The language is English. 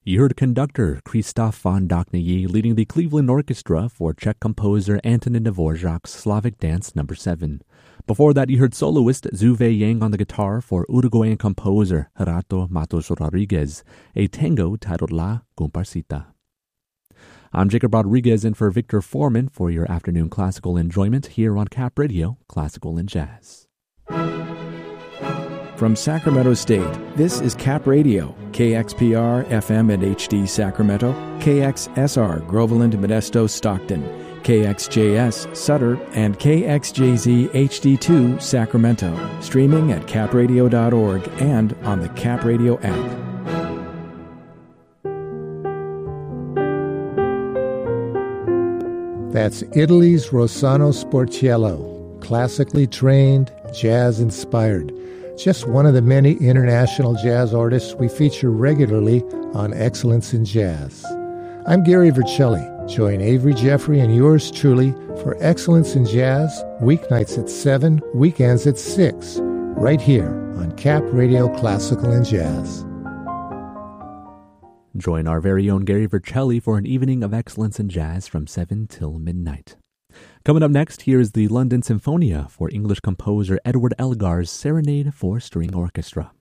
You heard conductor Christoph von Dohnanyi leading the Cleveland Orchestra for Czech composer Antonin Dvorak's Slavic Dance No. 7. Before that, you heard soloist Zhu Wei Yang on the guitar for Uruguayan composer Gerardo Matos Rodriguez, a tango titled La Comparsita. I'm Jacob Rodriguez in for Victor Foreman for your afternoon classical enjoyment here on Cap Radio, Classical and Jazz. From Sacramento State, this is Cap Radio, KXPR, FM and HD Sacramento, KXSR, Groveland, Modesto, Stockton, KXJS, Sutter, and KXJZ HD2, Sacramento, streaming at capradio.org and on the Cap Radio app. That's Italy's Rossano Sportiello, classically trained, jazz-inspired. Just one of the many international jazz artists we feature regularly on Excellence in Jazz. I'm Gary Vercelli. Join Avery Jeffrey and yours truly for Excellence in Jazz, weeknights at 7, weekends at 6, right here on Cap Radio Classical and Jazz. Join our very own Gary Vercelli for an evening of Excellence in Jazz from 7 till midnight. Coming up next, here is the London Sinfonia for English composer Edward Elgar's Serenade for String Orchestra.